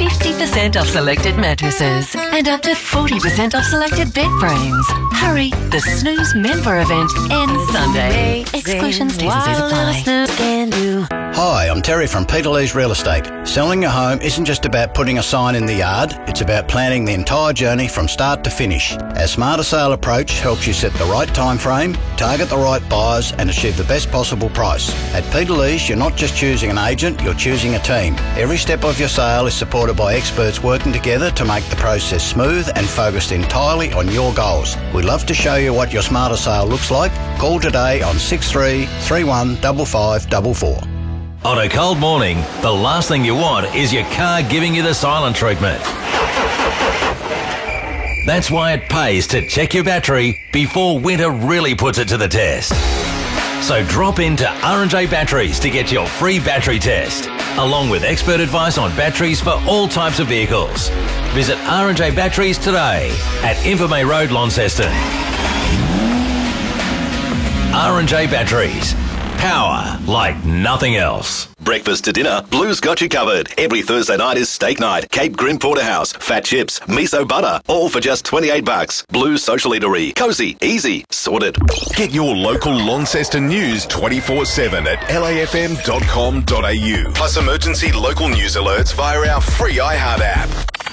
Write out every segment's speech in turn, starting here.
50% off selected mattresses and up to 40% off selected bed frames. Hurry, the Snooze member event ends Sunday. Exclusions, T's and C's apply. Hi, I'm Terry from Peterlee's Real Estate. Selling your home isn't just about putting a sign in the yard, it's about planning the entire journey from start to finish. Our Smarter Sale approach helps you set the right time frame, target the right buyers and achieve the best possible price. At Peterlee's, you're not just choosing an agent, you're choosing a team. Every step of your sale is supported by experts working together to make the process smooth and focused entirely on your goals. We'd love to show you what your Smarter Sale looks like. Call today on 63 31 5544. On a cold morning, the last thing you want is your car giving you the silent treatment. That's why it pays to check your battery before winter really puts it to the test. So drop into R&J Batteries to get your free battery test, along with expert advice on batteries for all types of vehicles. Visit R&J Batteries today at Invermay Road, Launceston. R&J Batteries. Power like nothing else. Breakfast to dinner, Blue's got you covered. Every Thursday night is steak night. Cape Grim Porterhouse, fat chips, miso butter, all for just $28. Blue's Social Eatery. Cozy, easy, sorted. Get your local Launceston news 24/7 at lafm.com.au. Plus emergency local news alerts via our free iHeart app.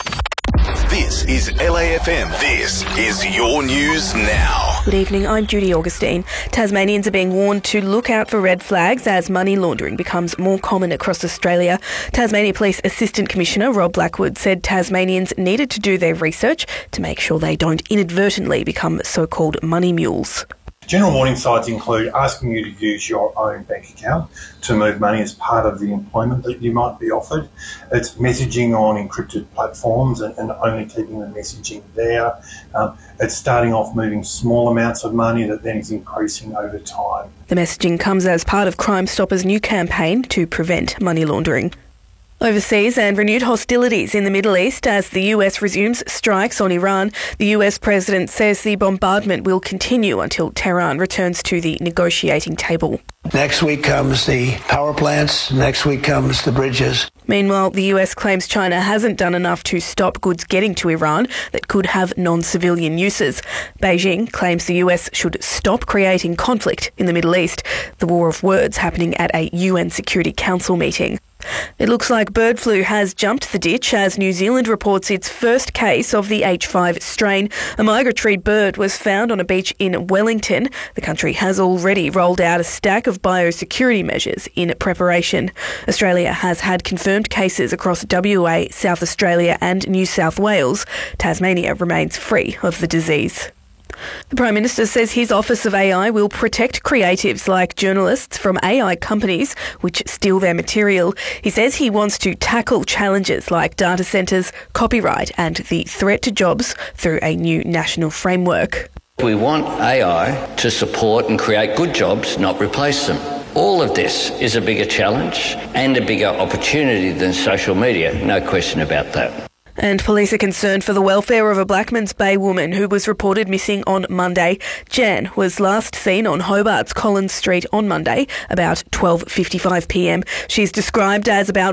This is LAFM. This is your news now. Good evening, I'm Judy Augustine. Tasmanians are being warned to look out for red flags as money laundering becomes more common across Australia. Tasmania Police Assistant Commissioner Rob Blackwood said Tasmanians needed to do their research to make sure they don't inadvertently become so-called money mules. General warning signs include asking you to use your own bank account to move money as part of the employment that you might be offered. It's messaging on encrypted platforms and only keeping the messaging there. It's starting off moving small amounts of money that then is increasing over time. The messaging comes as part of Crime Stoppers' new campaign to prevent money laundering. Overseas and renewed hostilities in the Middle East as the US resumes strikes on Iran. The US president says the bombardment will continue until Tehran returns to the negotiating table. Next week comes the power plants. Next week comes the bridges. Meanwhile, the US claims China hasn't done enough to stop goods getting to Iran that could have non-civilian uses. Beijing claims the US should stop creating conflict in the Middle East. The war of words happening at a UN Security Council meeting. It looks like bird flu has jumped the ditch as New Zealand reports its first case of the H5 strain. A migratory bird was found on a beach in Wellington. The country has already rolled out a stack of biosecurity measures in preparation. Australia has had confirmed cases across WA, South Australia and New South Wales. Tasmania remains free of the disease. The Prime Minister says his Office of AI will protect creatives like journalists from AI companies which steal their material. He says he wants to tackle challenges like data centres, copyright and the threat to jobs through a new national framework. We want AI to support and create good jobs, not replace them. All of this is a bigger challenge and a bigger opportunity than social media, no question about that. And police are concerned for the welfare of a Blackmans Bay woman who was reported missing on Monday. Jan was last seen on Hobart's Collins Street on Monday, about 12:55pm. She's described as about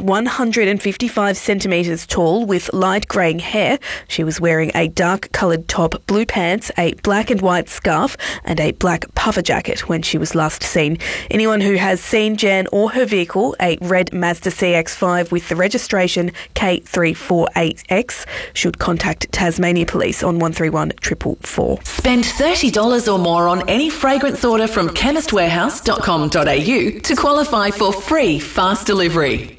155 centimetres tall with light greying hair. She was wearing a dark-coloured top, blue pants, a black and white scarf and a black puffer jacket when she was last seen. Anyone who has seen Jan or her vehicle, a red Mazda CX-5 with the registration K348X, should contact Tasmania Police on 131 444. Spend $30 or more on any fragrance order from chemistwarehouse.com.au to qualify for free fast delivery.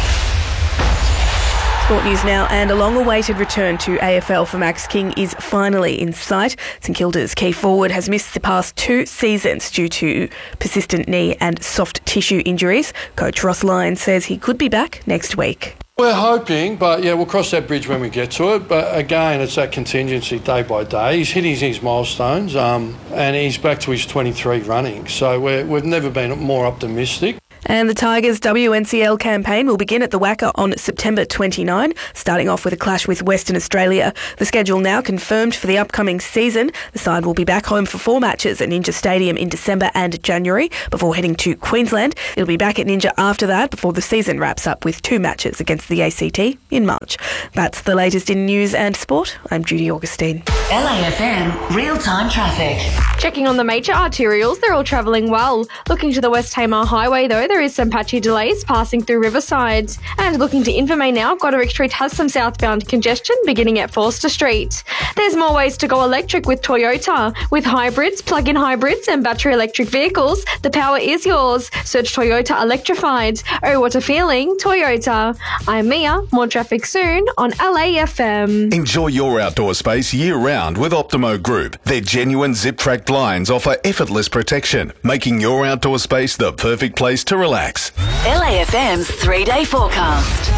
Sport news now, and a long-awaited return to AFL for Max King is finally in sight. St Kilda's key forward has missed the past 2 seasons due to persistent knee and soft tissue injuries. Coach Ross Lyons says he could be back next week. We're hoping, but yeah, we'll cross that bridge when we get to it. But again, it's that contingency day by day. He's hitting his milestones and he's back to his 23 running. So we've never been more optimistic. And the Tigers' WNCL campaign will begin at the WACA on September 29, starting off with a clash with Western Australia. The schedule now confirmed for the upcoming season. The side will be back home for 4 matches at Ninja Stadium in December and January before heading to Queensland. It'll be back at Ninja after that before the season wraps up with 2 matches against the ACT in March. That's the latest in news and sport. I'm Judy Augustine. LAFM real-time traffic. Checking on the major arterials, they're all travelling well. Looking to the West Tamar Highway, though, there is some patchy delays passing through Riverside. And looking to Invermay now, Goderic Street has some southbound congestion beginning at Forster Street. There's more ways to go electric with Toyota. With hybrids, plug-in hybrids and battery electric vehicles, the power is yours. Search Toyota Electrified. Oh, what a feeling, Toyota. I'm Mia. More traffic soon on LAFM. Enjoy your outdoor space year-round with Optimo Group. Their genuine zip-track blinds offer effortless protection, making your outdoor space the perfect place to relax. LAFM's 3-day forecast.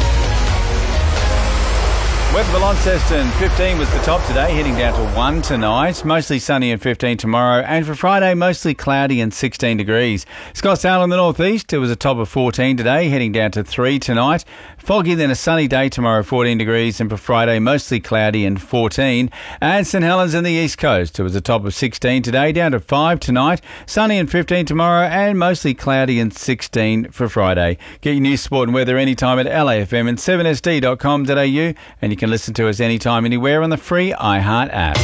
Weather for Launceston, 15 was the top today, heading down to 1 tonight. Mostly sunny and 15 tomorrow. And for Friday, mostly cloudy and 16 degrees. Scottsdale in the northeast, it was a top of 14 today, heading down to 3 tonight. Foggy, then a sunny day tomorrow, 14 degrees. And for Friday, mostly cloudy and 14. And St Helens in the east coast, it was a top of 16 today, down to 5 tonight. Sunny and 15 tomorrow, and mostly cloudy and 16 for Friday. Get your news, sport and weather anytime at LAFM and 7sd.com.au. And you can listen to us anytime, anywhere on the free iHeart app.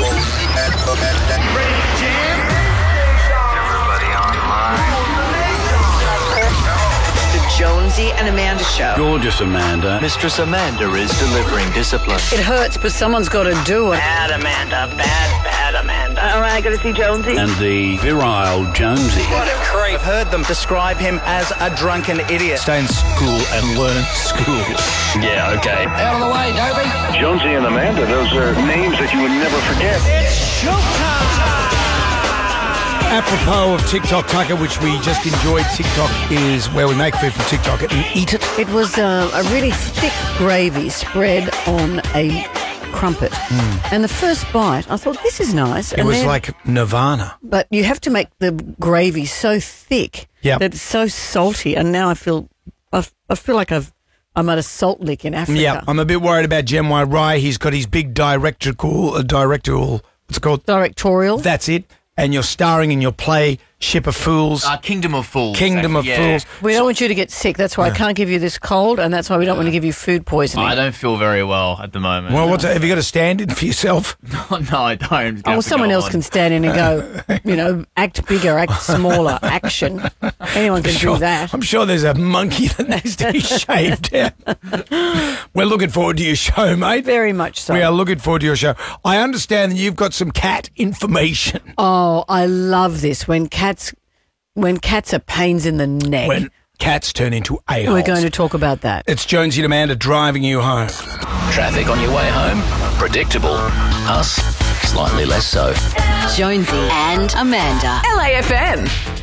Jonesy and Amanda Show. Gorgeous Amanda. Mistress Amanda is delivering discipline. It hurts, but someone's got to do it. Bad Amanda, bad Amanda. All right, got to see Jonesy. And the virile Jonesy. What a creep. I've heard them describe him as a drunken idiot. Stay in school and learn school. Yeah, okay. Out of the way, Dopey. Jonesy and Amanda, those are names that you would never forget. It's showtime! Apropos of TikTok, Tucker, which we just enjoyed, TikTok is where we make food from TikTok and eat it. It was a really thick gravy spread on a crumpet. And the first bite, I thought, this is nice. It was like Nirvana. But you have to make the gravy so thick that it's so salty. And now I feel like I'm at a salt lick in Africa. Yeah, I'm a bit worried about Gemwai Rai. He's got his big directorial, what's it called? Directorial. That's it. And you're starring in your play, Ship of Fools. Kingdom of Fools. Kingdom of Fools. We don't want you to get sick. That's why I can't give you this cold, and that's why we don't want to give you food poisoning. I don't feel very well at the moment. Well, have you got a stand-in for yourself? No, I don't. Well, someone else can stand in and go, act bigger, act smaller, action. Anyone can do that. I'm sure there's a monkey that needs to be shaved down. We're looking forward to your show, mate. Very much so. We are looking forward to your show. I understand that you've got some cat information. Oh, I love this. When cats are pains in the neck. When cats turn into a-holes. We're going to talk about that. It's Jonesy and Amanda driving you home. Traffic on your way home? Predictable. Us? Slightly less so. Jonesy and Amanda. LAFM.